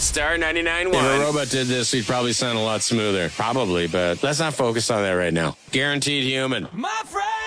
Star 99.1. If a robot did this, we'd probably sound a lot smoother. Probably, but let's not focus on that right now. Guaranteed human. My friend!